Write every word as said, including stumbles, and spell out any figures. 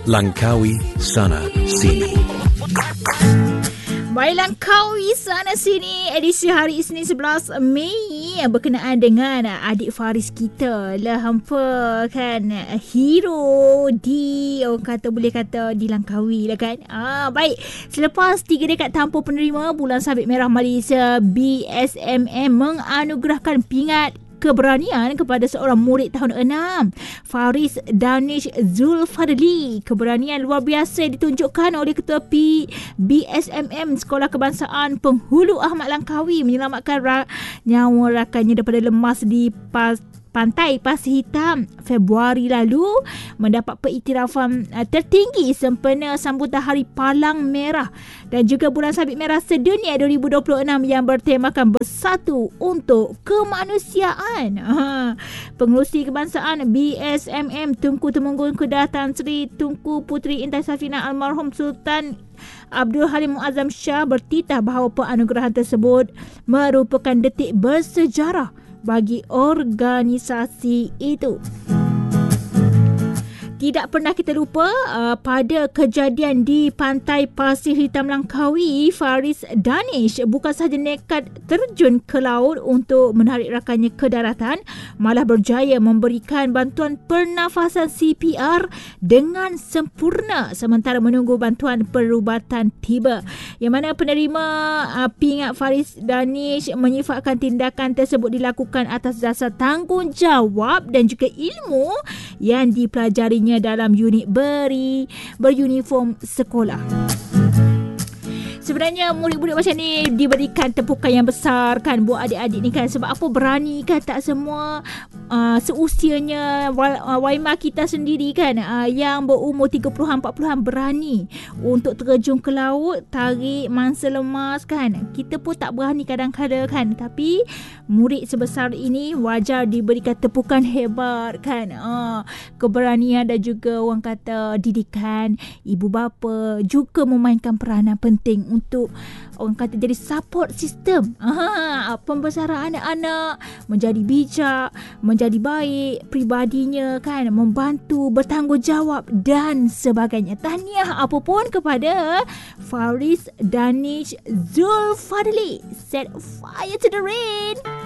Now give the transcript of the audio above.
Langkawi Sana Sini. Baik, Langkawi Sana Sini edisi hari Isnin sebelas Mei berkenaan dengan adik Faris kita lah, hampa kan hero di, orang kata boleh kata di Langkawi lah kan. Ah, baik, selepas tiga dekad tanpa penerima, Bulan Sabit Merah Malaysia B S M M menganugerahkan pingat keberanian kepada seorang murid tahun enam, Faris Danish Zulfadli. Keberanian luar biasa ditunjukkan oleh Ketua P B S M M Sekolah Kebangsaan Penghulu Ahmad Langkawi menyelamatkan ra- nyawa rakannya daripada lemas di pas Pantai Pasir Hitam Februari lalu, mendapat pengiktirafan uh, tertinggi sempena sambutan Hari Palang Merah dan juga Bulan Sabit Merah Sedunia dua ribu dua puluh enam yang bertemakan Bersatu untuk Kemanusiaan. Uh, Pengerusi Kebangsaan B S M M Tunku Temenggung Kedah Tan Sri Tunku Puteri Intan Safina Almarhum Sultan Abdul Halim Muazzam Shah bertitah bahawa penganugerahan tersebut merupakan detik bersejarah bagi organisasi itu. Tidak pernah kita lupa uh, pada kejadian di Pantai Pasir Hitam Langkawi, Faris Danish bukan sahaja nekat terjun ke laut untuk menarik rakannya ke daratan, malah berjaya memberikan bantuan pernafasan C P R dengan sempurna sementara menunggu bantuan perubatan tiba. Yang mana penerima uh, pingat Faris Danish menyifatkan tindakan tersebut dilakukan atas dasar tanggungjawab dan juga ilmu yang dipelajarinya dalam unit beri beruniform sekolah. Sebenarnya murid-murid macam ni diberikan tepukan yang besar kan buat adik-adik ni kan. Sebab apa, berani kan, tak semua uh, seusianya uh, Waimah kita sendiri kan uh, yang berumur tiga puluhan empat puluhan berani untuk terjun ke laut, tarik mangsa lemas kan. Kita pun tak berani kadang-kadang kan. Tapi murid sebesar ini wajar diberikan tepukan hebat kan. Uh, keberanian dan juga orang kata didikan ibu bapa juga memainkan peranan penting untuk orang kata jadi support system. Aha, pembesaran anak-anak menjadi bijak, menjadi baik pribadinya kan, membantu, bertanggungjawab dan sebagainya. Tahniah apapun kepada Faris Danish Zulfadli. Set fire to the rain.